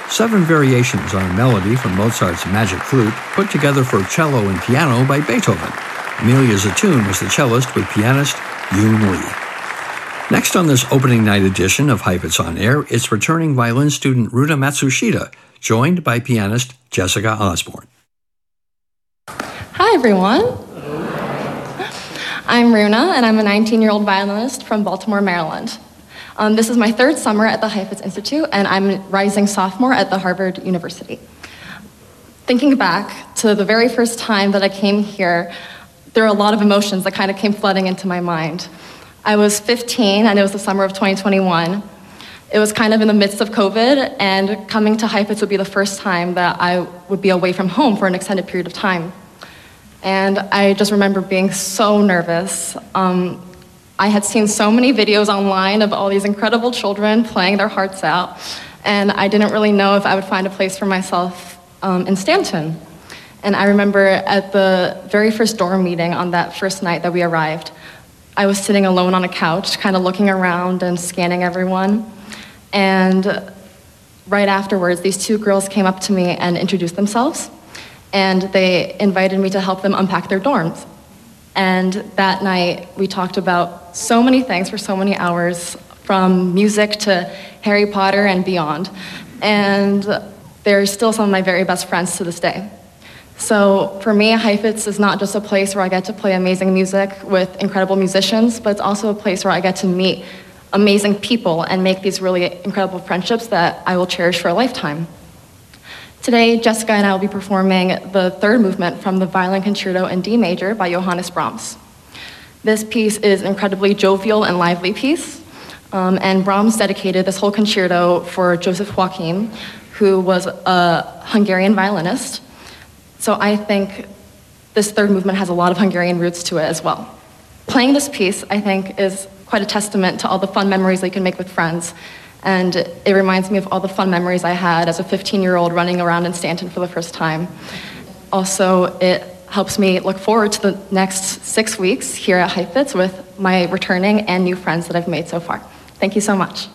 7 variations on a melody from Mozart's Magic Flute, put together for cello and piano by Beethoven. Amelia Zatoun was the cellist with pianist Yoon Lee. Next on this opening night edition of Heifetz on Air, it's returning violin student Runa Matsushita, joined by pianist Jessica Osborne. Hi, everyone. I'm Runa, and I'm a 19-year-old violinist from Baltimore, Maryland. This is my 3rd summer at the Heifetz Institute, and I'm a rising sophomore at the Harvard University. Thinking back to the very first time that I came here, there are a lot of emotions that kind of came flooding into my mind. I was 15, and it was the summer of 2021. It was kind of in the midst of COVID, and coming to Heifetz would be the first time that I would be away from home for an extended period of time. And I just remember being so nervous. I had seen so many videos online of all these incredible children playing their hearts out, and I didn't really know if I would find a place for myself in Stanton. And I remember at the very first dorm meeting on that first night that we arrived, I was sitting alone on a couch, kind of looking around and scanning everyone. And right afterwards, these 2 girls came up to me and introduced themselves, and they invited me to help them unpack their dorms. And that night, we talked about so many things for so many hours, from music to Harry Potter and beyond. And they're still some of my very best friends to this day. So for me, Heifetz is not just a place where I get to play amazing music with incredible musicians, but it's also a place where I get to meet amazing people and make these really incredible friendships that I will cherish for a lifetime. Today, Jessica and I will be performing the 3rd movement from the Violin Concerto in D major by Johannes Brahms. This piece is an incredibly jovial and lively piece, and Brahms dedicated this whole concerto for Joseph Joachim, who was a Hungarian violinist. So I think this 3rd movement has a lot of Hungarian roots to it as well. Playing this piece, I think, is quite a testament to all the fun memories that you can make with friends. And it reminds me of all the fun memories I had as a 15-year-old running around in Stanton for the first time. Also, it helps me look forward to the next 6 weeks here at Heifetz with my returning and new friends that I've made so far. Thank you so much.